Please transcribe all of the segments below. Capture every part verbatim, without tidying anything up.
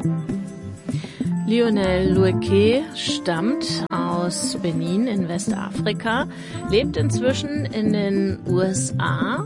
Lionel Loueke stammt aus Benin in Westafrika, lebt inzwischen in den U S A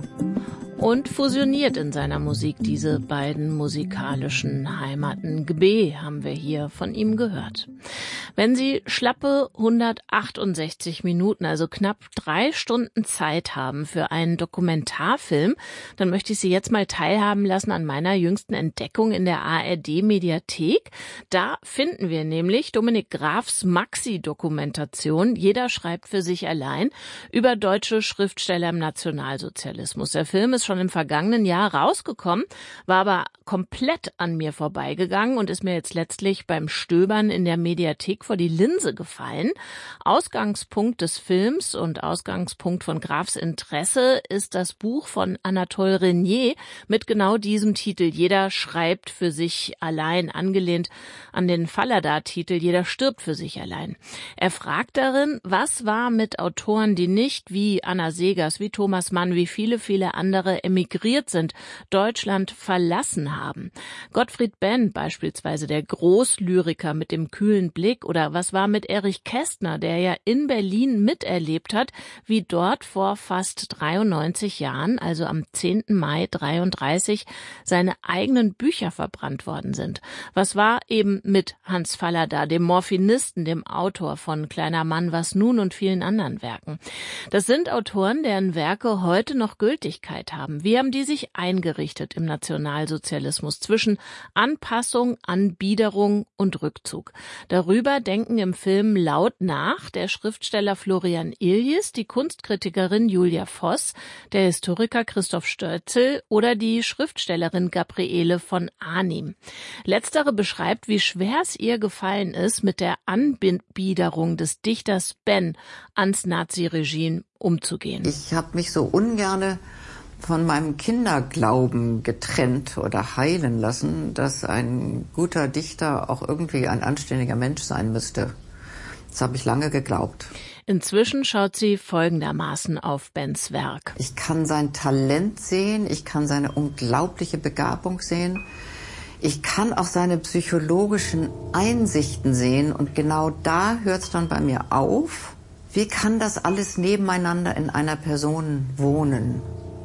und fusioniert in seiner Musik diese beiden musikalischen Heimaten. Gbé haben wir hier von ihm gehört. Wenn Sie schlappe hundertachtundsechzig Minuten, also knapp drei Stunden Zeit haben für einen Dokumentarfilm, dann möchte ich Sie jetzt mal teilhaben lassen an meiner jüngsten Entdeckung in der A R D-Mediathek. Da finden wir nämlich Dominik Grafs Maxi-Dokumentation "Jeder schreibt für sich allein" über deutsche Schriftsteller im Nationalsozialismus. Der Film ist schon im vergangenen Jahr rausgekommen, war aber komplett an mir vorbeigegangen und ist mir jetzt letztlich beim Stöbern in der Mediathek vor die Linse gefallen. Ausgangspunkt des Films und Ausgangspunkt von Grafs Interesse ist das Buch von Anatole Renier mit genau diesem Titel "Jeder schreibt für sich allein", angelehnt an den Fallada-Titel "Jeder stirbt für sich allein". Er fragt darin, was war mit Autoren, die nicht wie Anna Segers, wie Thomas Mann, wie viele, viele andere emigriert sind, Deutschland verlassen haben. Gottfried Benn beispielsweise, der Großlyriker mit dem kühlen Blick, oder was war mit Erich Kästner, der ja in Berlin miterlebt hat, wie dort vor fast dreiundneunzig Jahren, also am zehnten Mai dreiunddreißig, seine eigenen Bücher verbrannt worden sind. Was war eben mit Hans Fallada, dem Morphinisten, dem Autor von Kleiner Mann, was nun und vielen anderen Werken. Das sind Autoren, deren Werke heute noch Gültigkeit haben. Wie haben die sich eingerichtet im Nationalsozialismus zwischen Anpassung, Anbiederung und Rückzug? Darüber denken im Film laut nach der Schriftsteller Florian Illies, die Kunstkritikerin Julia Voss, der Historiker Christoph Stölzel oder die Schriftstellerin Gabriele von Arnim. Letztere beschreibt, wie schwer es ihr gefallen ist, mit der Anbiederung des Dichters Benn ans Naziregime umzugehen. Ich habe mich so ungerne von meinem Kinderglauben getrennt oder heilen lassen, dass ein guter Dichter auch irgendwie ein anständiger Mensch sein müsste. Das habe ich lange geglaubt. Inzwischen schaut sie folgendermaßen auf Benns Werk. Ich kann sein Talent sehen, ich kann seine unglaubliche Begabung sehen, ich kann auch seine psychologischen Einsichten sehen, und genau da hört es dann bei mir auf. Wie kann das alles nebeneinander in einer Person wohnen?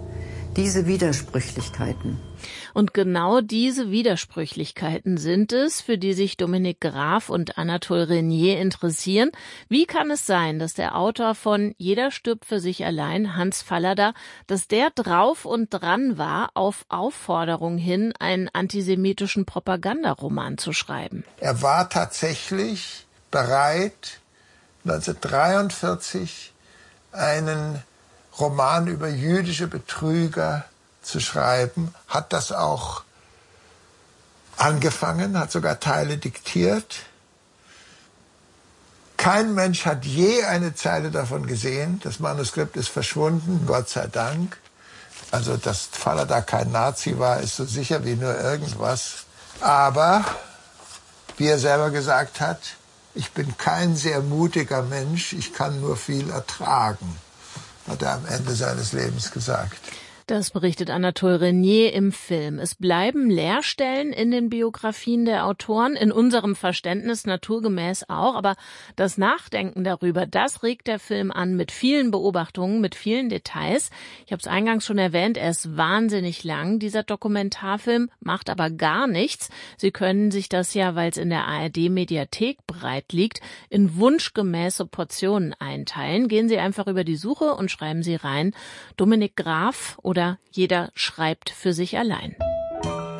Diese Widersprüchlichkeiten. Und genau diese Widersprüchlichkeiten sind es, für die sich Dominik Graf und Anatole Renier interessieren. Wie kann es sein, dass der Autor von Jeder stirbt für sich allein, Hans Fallada, dass der drauf und dran war, auf Aufforderung hin einen antisemitischen Propagandaroman zu schreiben? Er war tatsächlich bereit, neunzehnhundertdreiundvierzig einen Roman über jüdische Betrüger zu schreiben, hat das auch angefangen, hat sogar Teile diktiert. Kein Mensch hat je eine Zeile davon gesehen. Das Manuskript ist verschwunden, Gott sei Dank. Also, dass Fallada kein Nazi war, ist so sicher wie nur irgendwas. Aber, wie er selber gesagt hat, ich bin kein sehr mutiger Mensch, ich kann nur viel ertragen, hat er am Ende seines Lebens gesagt. Das berichtet Anatole Renier im Film. Es bleiben Leerstellen in den Biografien der Autoren, in unserem Verständnis naturgemäß auch, aber das Nachdenken darüber, das regt der Film an mit vielen Beobachtungen, mit vielen Details. Ich habe es eingangs schon erwähnt, er ist wahnsinnig lang, dieser Dokumentarfilm, macht aber gar nichts. Sie können sich das ja, weil es in der A R D-Mediathek bereit liegt, in wunschgemäße Portionen einteilen. Gehen Sie einfach über die Suche und schreiben Sie rein: Dominik Graf oder Jeder schreibt für sich allein.